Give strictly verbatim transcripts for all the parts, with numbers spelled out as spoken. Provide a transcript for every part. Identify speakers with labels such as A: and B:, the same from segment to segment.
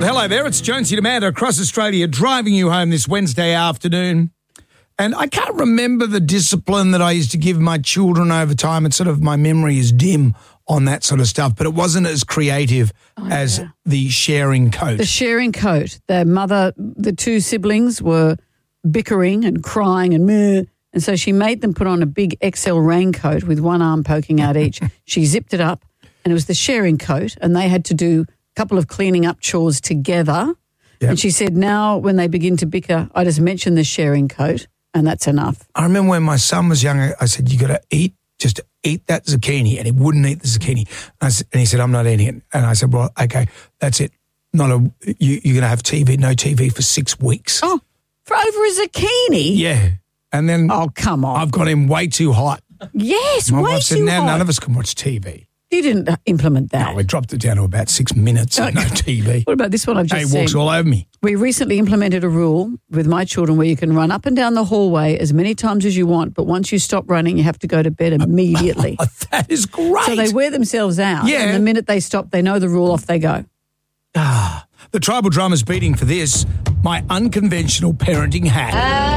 A: Hello there, it's Jonesy and Amanda across Australia driving you home this Wednesday afternoon. And I can't remember the discipline that I used to give my children over time. It's sort of, my memory is dim on that sort of stuff, but it wasn't as creative oh, as yeah. the sharing coat.
B: The sharing coat. The mother, the two siblings were bickering and crying and meh, and so she made them put on a big X L raincoat with one arm poking out each. She zipped it up, and it was the sharing coat, and they had to do a couple of cleaning up chores together. Yep. And she said, now when they begin to bicker, I just mention the sharing coat, and that's enough.
A: I remember when my son was younger, I said, you got to eat, just eat that zucchini, and he wouldn't eat the zucchini. And, I said, and he said, I'm not eating it. And I said, well, okay, that's it. Not a, you, you're going to have T V, no T V for six weeks.
B: Oh, for over a zucchini?
A: Yeah. And then
B: oh, come on.
A: I've got him way too hot.
B: Yes,
A: my
B: way
A: wife said,
B: too
A: now
B: hot.
A: none of us can watch T V.
B: You didn't implement that.
A: No, we dropped it down to about six minutes and no T V.
B: What about this one I've just
A: seen?
B: seen?
A: He walks all over me.
B: We recently implemented a rule with my children where you can run up and down the hallway as many times as you want, but once you stop running, you have to go to bed immediately.
A: That is great.
B: So they wear themselves out,
A: yeah.
B: and the minute they stop, they know the rule, off they go.
A: Ah, the tribal drama's beating for this, my unconventional parenting hack.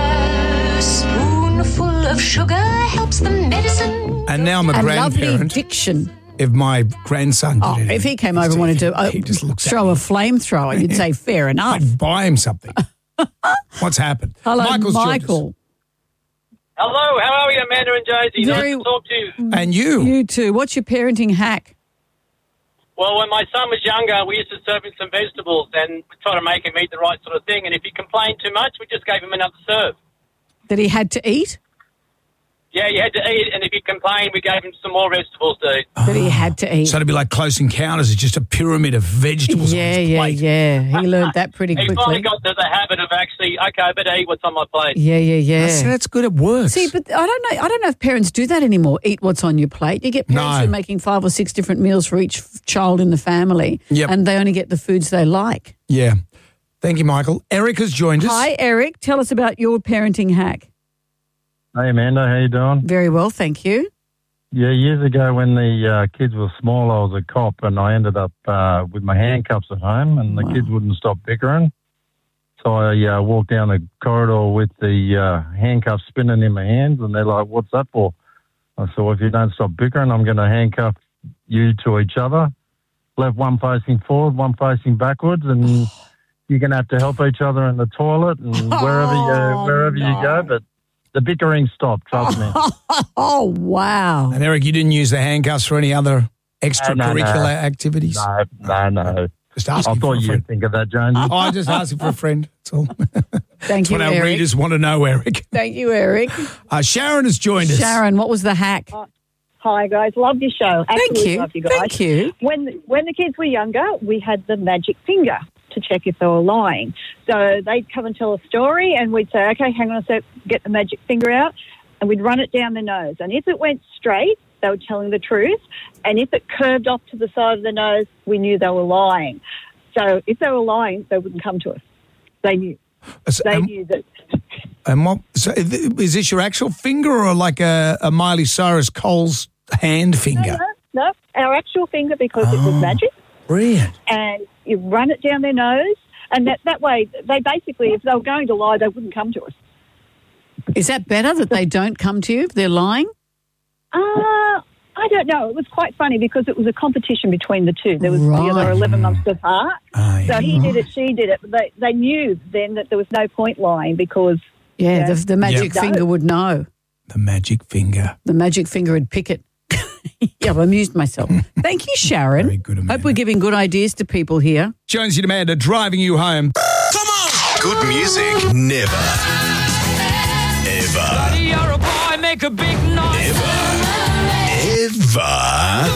C: A spoonful of sugar helps the medicine.
A: And now I'm a
B: and
A: grandparent.
B: Lovely diction.
A: If my grandson did
B: oh,
A: it.
B: If he came over and wanted to uh,
A: he just looks
B: throw a flamethrower, you'd say, fair enough.
A: I'd buy him something. What's happened?
B: Hello,
A: Michael's
B: Michael.
D: Hello, how are you, Amanda and Josie?
B: Very,
D: nice to talk to you.
A: And you.
B: You too. What's your parenting hack?
D: Well, when my son was younger, we used to serve him some vegetables and we try to make him eat the right sort of thing. And if he complained too much, we just gave him another serve.
B: That he had to eat?
D: Yeah, you had to eat, and if he complained, we gave him some more vegetables to eat.
B: That he had to eat.
A: So it'd be like Close Encounters. It's just a pyramid of vegetables
B: yeah,
A: on his
B: yeah,
A: plate.
B: Yeah, He learned that pretty
D: he
B: quickly.
D: He finally got to the habit of actually, okay, I better eat what's on my plate.
B: Yeah, yeah, yeah.
A: See, that's good. It works.
B: See, but I don't know. I don't know if parents do that anymore. Eat what's on your plate. You get parents
A: No.
B: who are making five or six different meals for each f- child in the family,
A: Yep.
B: and they only get the foods they like.
A: Yeah. Thank you, Michael. Eric has joined us.
B: Hi, Eric. Tell us about your parenting hack.
E: Hey, Amanda, how you doing?
B: Very well, thank you.
E: Yeah, years ago when the uh, kids were small, I was a cop and I ended up uh, with my handcuffs at home and the
B: Wow.
E: kids wouldn't stop bickering. So I uh, walked down the corridor with the uh, handcuffs spinning in my hands and they're like, what's that for? I said, well, if you don't stop bickering, I'm going to handcuff you to each other. Left one facing forward, one facing backwards, and you're going to have to help each other in the toilet and wherever you, wherever
B: no.
E: you go. But the bickering stopped, trust me.
B: Oh, wow.
A: And Eric, you didn't use the handcuffs for any other extracurricular
E: No, no, no.
A: activities?
E: No, no, no.
A: Just
E: I
A: asking for
E: thought
A: a
E: you'd
A: friend.
E: think of that, Jones.
A: Oh, I just asking for a friend. That's all.
B: Thank
A: That's
B: you,
A: what our
B: Eric.
A: readers want to know, Eric.
B: Thank you, Eric.
A: Uh, Sharon has joined us.
B: Sharon, what was the hack?
F: Hi, guys. Love your show. Absolutely
B: Thank you.
F: Love you guys.
B: Thank you.
F: When, when the kids were younger, we had the magic finger to check if they were lying. So they'd come and tell a story and we'd say, okay, hang on a sec, get the magic finger out, and we'd run it down their nose. And if it went straight, they were telling the truth. And if it curved off to the side of the nose, we knew they were lying. So if they were lying, they wouldn't come to us. They knew.
A: So,
F: They
A: um,
F: knew that.
A: and what, so is this your actual finger or like a, a Miley Cyrus Cole's hand finger?
F: No, no, our actual finger because it was
A: Oh.
F: magic.
A: Brilliant.
F: And you run it down their nose, and that, that way, they basically, if they were going to lie, they wouldn't come to us.
B: Is that better that they don't come to you if they're lying?
F: Uh, I don't know. It was quite funny because it was a competition between the two. There was
B: Right.
F: the other eleven months apart.
A: Oh, yeah.
F: So he did it, she did it. But they, they knew then that there was no point lying because...
B: Yeah,
F: Yeah.
B: the, the magic
F: Yep.
B: finger would know.
A: The magic finger.
B: The magic finger would pick it. Yeah, I've amused myself. Thank you, Sharon.
A: Very good, Amanda.
B: Hope we're giving good ideas to people here.
A: Jonesy and Amanda driving you home.
G: Come on! Good music never, ever,
H: You're a boy, make a big noise.
G: ever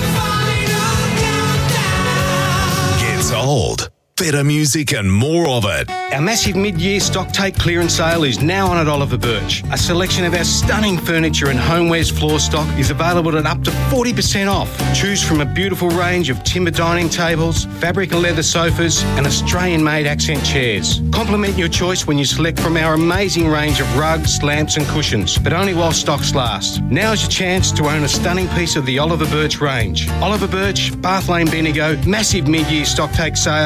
G: gets old. Better music and more of it.
I: Our massive mid-year stock take clearance sale is now on at Oliver Birch. A selection of our stunning furniture and homewares floor stock is available at up to forty percent off. Choose from a beautiful range of timber dining tables, fabric and leather sofas, and Australian-made accent chairs. Complement your choice when you select from our amazing range of rugs, lamps and cushions, but only while stocks last. Now's your chance to own a stunning piece of the Oliver Birch range. Oliver Birch, Bath Lane, Bendigo, massive mid-year stock take sale ends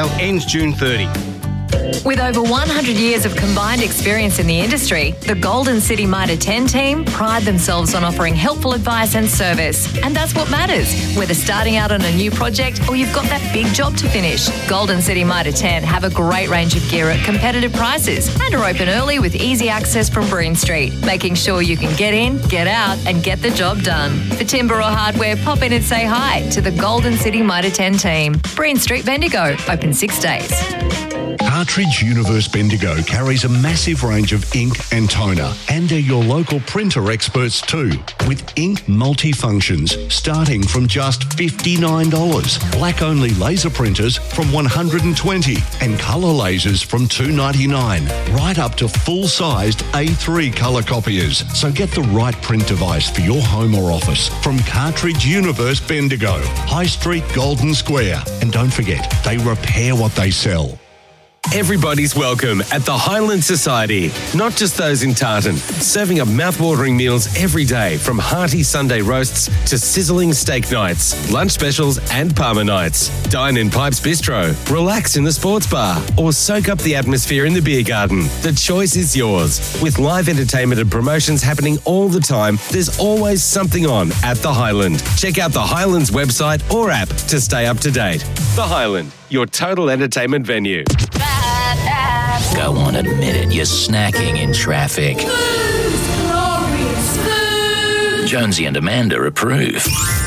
I: ends June thirtieth.
J: With over one hundred years of combined experience in the industry, the Golden City Mitre ten team pride themselves on offering helpful advice and service. And that's what matters, whether starting out on a new project or you've got that big job to finish. Golden City Mitre ten have a great range of gear at competitive prices and are open early with easy access from Breen Street, making sure you can get in, get out and get the job done. For timber or hardware, pop in and say hi to the Golden City Mitre ten team. Breen Street Bendigo, open six days.
K: Cartridge Universe Bendigo carries a massive range of ink and toner, and they're your local printer experts too, with ink multifunctions starting from just fifty-nine dollars, black-only laser printers from one hundred twenty dollars, and colour lasers from two ninety-nine, right up to full-sized A three colour copiers. So get the right print device for your home or office from Cartridge Universe Bendigo, High Street, Golden Square. And don't forget, they repair what they sell.
L: Everybody's welcome at the Highland Society. Not just those in Tartan. Serving up mouth-watering meals every day, from hearty Sunday roasts to sizzling steak nights, lunch specials and Parma nights. Dine in Pipes Bistro, relax in the sports bar, or soak up the atmosphere in the beer garden. The choice is yours. With live entertainment and promotions happening all the time, there's always something on at the Highland. Check out the Highland's website or app to stay up to date. The Highland, your total entertainment venue.
M: Go on, admit it, you're snacking in traffic. Jonesy and Amanda approve.